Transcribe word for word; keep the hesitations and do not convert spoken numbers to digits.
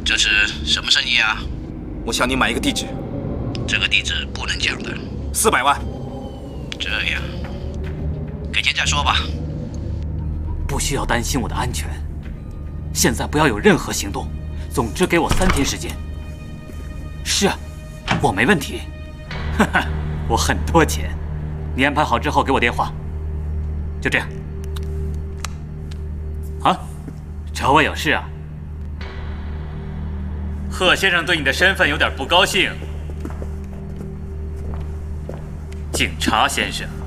这是什么生意啊？ 我向你买一个地址， 这个地址不能讲的。 四百万。 这样，给钱再说吧。 不需要担心我的安全，现在不要有任何行动。总之，给我三天时间。是啊，我没问题。哈哈，我很多钱。你安排好之后给我电话。就这样。啊，找我有事啊？贺先生对你的身份有点不高兴。警察先生。